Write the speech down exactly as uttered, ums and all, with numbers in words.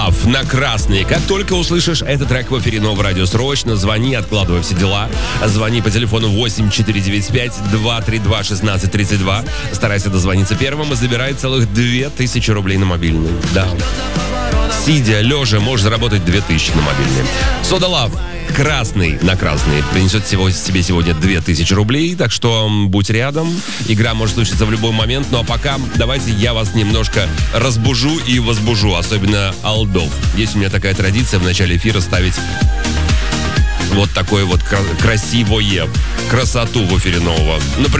На красный. Как только услышишь этот трек в эфире Нового радио, срочно звони, откладывай все дела. Звони по телефону восемь четыре девять пять два три два шестнадцать тридцать два. Старайся дозвониться первым и забирай целых две тысячи рублей на мобильный. Да. Сидя, лежа, можешь заработать две тысячи на мобильный. Soda Luv. Красный на красный принесет всего, себе сегодня две тысячи рублей, так что будь рядом. Игра может случиться в любой момент, ну а пока давайте я вас немножко разбужу и возбужу, особенно олдов. Есть у меня такая традиция в начале эфира ставить вот такое вот красивое красоту в эфире Нового. Например,